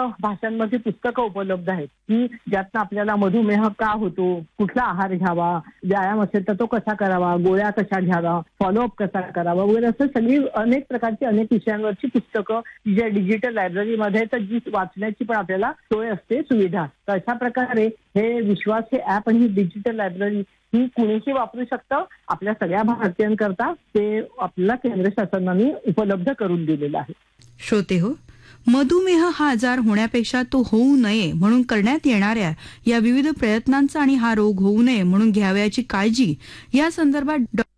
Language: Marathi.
भाषांमध्ये पुस्तकं उपलब्ध आहेत की ज्यातनं आपल्याला मधुमेह का होतो, कुठला आहार घ्यावा, व्यायाम असेल तर तो कसा करावा, गोळ्या कशा घ्यावा, फॉलोअप कसा करावा वगैरे असं सगळी अनेक प्रकारची अनेक विषयांवरची पुस्तकं ज्या डिजिटल लायब्ररीमध्ये तर जी वाचण्याची पण आपल्याला सोय असते, सुविधा. तर अशा प्रकारे हे विश्वास हे ऍप आणि ही डिजिटल लायब्ररी ही कुणीही वापरू शकतं. आपल्या सगळ्या भारतीयांकरता ते आपल्याला केंद्र शासनाने उपलब्ध करून दिलेलं आहे. श्रोते हो, मधुमेह हा आजार होण्यापेक्षा तो होऊ नये म्हणून करण्यात येणाऱ्या या विविध प्रयत्नांचा आणि हा रोग होऊ नये म्हणून घ्यावयाची काळजी या संदर्भात